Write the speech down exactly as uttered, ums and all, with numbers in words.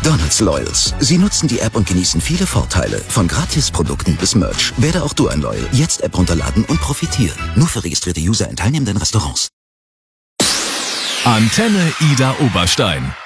McDonald's Loyals. Sie nutzen die App und genießen viele Vorteile. Von Gratisprodukten bis Merch. Werde auch du ein Loyal. Jetzt App runterladen und profitieren. Nur für registrierte User in teilnehmenden Restaurants. Antenne Ida Oberstein.